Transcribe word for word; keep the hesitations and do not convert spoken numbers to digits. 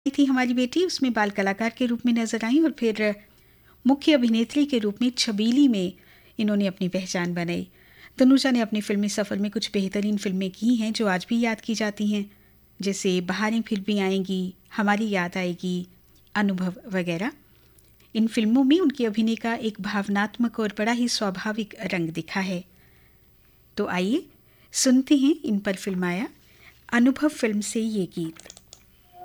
थी हमारी बेटी, उसमें बाल कलाकार के रूप में नजर आई और फिर मुख्य अभिनेत्री के रूप में छबीली में इन्होंने अपनी पहचान बनाई। तनुजा ने अपने फिल्मी सफ़र में कुछ बेहतरीन फिल्में की हैं जो आज भी याद की जाती हैं, जैसे बहारें फिर भी आएंगी, हमारी याद आएगी, अनुभव वगैरह। इन फिल्मों में उनके अभिनय का एक भावनात्मक और बड़ा ही स्वाभाविक रंग दिखा है। तो आइए सुनते हैं इन पर फिल्माया अनुभव फिल्म से ये गीत।